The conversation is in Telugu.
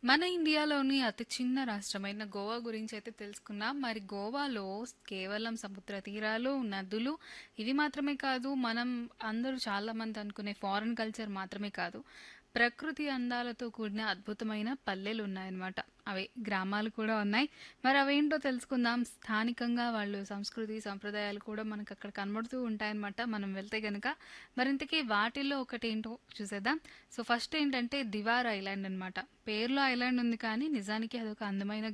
మన ఇండియాలోని అతి చిన్న రాష్ట్రమైన గోవా గురించి అయితే తెలుసుకున్నాం. మరి గోవాలో కేవలం సముద్ర తీరాలు, నదులు ఇవి మాత్రమే కాదు. మనం అందరూ చాలా మంది అనుకునే ఫారెన్ కల్చర్ మాత్రమే కాదు. ప్రకృతి అందాలతో కూడిన అద్భుతమైన పల్లెలు ఉన్నాయన్నమాట. అవే గ్రామాలు కూడా ఉన్నాయి. మరి అవేంటో తెలుసుకుందాం. స్థానికంగా వాళ్ళు సంస్కృతి, సంప్రదాయాలు కూడా మనకు అక్కడ కనబడుతూ ఉంటాయన్నమాట. మనం వెళ్తే గనక మరింతకీ వాటిల్లో ఒకటేంటో చూసేద్దాం. సో ఫస్ట్ ఏంటంటే దివార్ ఐలాండ్ అన్నమాట. పేరులో ఐలాండ్ ఉంది కానీ నిజానికి అదొక అందమైన